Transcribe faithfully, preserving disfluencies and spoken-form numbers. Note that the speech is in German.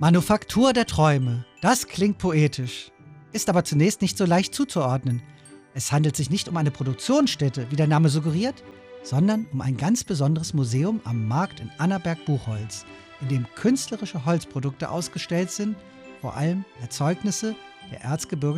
Manufaktur der Träume. Das klingt poetisch, ist aber zunächst nicht so leicht zuzuordnen. Es handelt sich nicht um eine Produktionsstätte, wie der Name suggeriert, sondern um ein ganz besonderes Museum am Markt in Annaberg-Buchholz, in dem künstlerische Holzprodukte ausgestellt sind, vor allem Erzeugnisse der erzgebirgischen